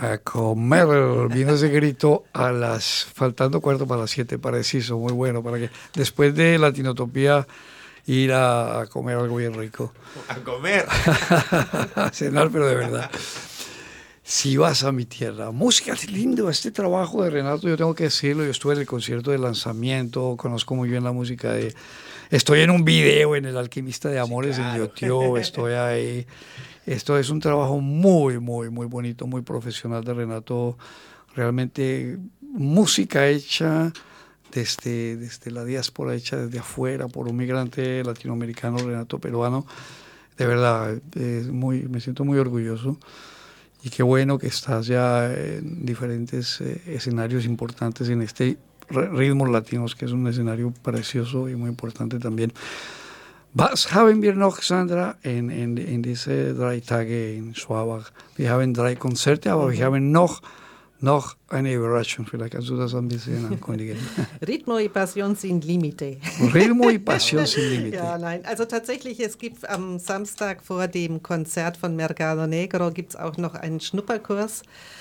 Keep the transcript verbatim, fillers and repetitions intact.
A comer, vino ese grito a las, faltando cuarto para las siete, preciso, muy bueno, para que después de Latinotopía ir a, a comer algo bien rico. A comer. A cenar, pero de verdad. Si vas a mi tierra, música, es lindo este trabajo de Renato, yo tengo que decirlo, yo estuve en el concierto de lanzamiento, conozco muy bien la música de... Estoy en un video en El Alquimista de Amores, Sí, claro. en YouTube, estoy ahí. Esto es un trabajo muy, muy, muy bonito, muy profesional de Renato. Realmente música hecha desde, desde la diáspora, hecha desde afuera por un migrante latinoamericano, Renato peruano. De verdad, es muy, me siento muy orgulloso. Y qué bueno que estás ya en diferentes eh, escenarios importantes en este Ritmos Latinos, que es un escenario precioso y muy importante también. Was haben wir noch, Sandra, in, in, in diese drei Tage in Schwabach? Wir haben drei Konzerte, aber Mhm. wir haben noch, noch eine Überraschung. Vielleicht kannst du das ein bisschen ankündigen. Ritmo y Pasión sin Límite. Ritmo y Pasión sin Límite. Ja, nein, also tatsächlich, es gibt am Samstag vor dem Konzert von Mercado Negro gibt es auch noch einen Schnupperkurs